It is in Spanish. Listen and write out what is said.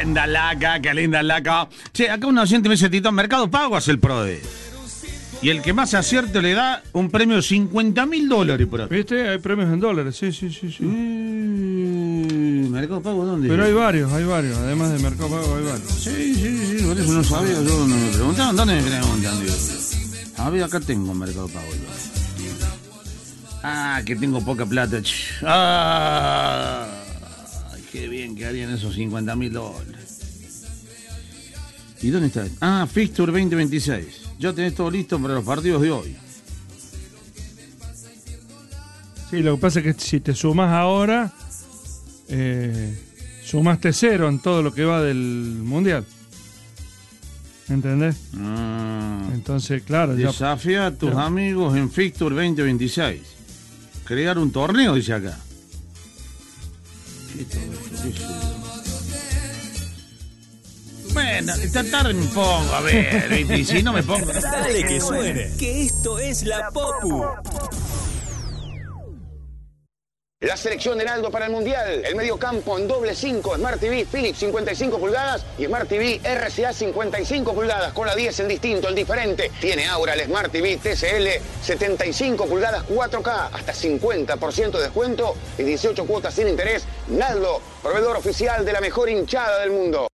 linda laca, qué linda laca. Che, acá un oyente me dice, Tito, Mercado Pago hace el PRODE. Y el que más acierte le da un premio de $50.000 por ahí. ¿Viste? Hay premios en dólares, sí. ¿Mercado Pago dónde? Pero hay varios. Además de Mercado Pago hay varios. Sí, por eso no sabía. Yo no me preguntaban, ¿dónde me preguntan? Digo, a ver, acá tengo Mercado Pago. Que tengo poca plata. Qué bien que harían esos $50.000. ¿Y dónde está? Fixture 2026. Ya tenés todo listo para los partidos de hoy. Sí, lo que pasa es que si te sumas ahora, sumaste 0 en todo lo que va del Mundial. ¿Entendés? Entonces, claro. Desafía a tus amigos en Fixture 2026. Crear un torneo, dice acá. Bueno, esta tarde me pongo, a ver, y si no me pongo... Dale que suene, que esto es la Popu. La selección de Naldo para el Mundial. El mediocampo en doble 5, Smart TV Philips 55 pulgadas y Smart TV RCA 55 pulgadas con la 10 el distinto, el diferente. Tiene ahora el Smart TV TCL 75 pulgadas 4K, hasta 50% de descuento y 18 cuotas sin interés. Naldo, proveedor oficial de la mejor hinchada del mundo.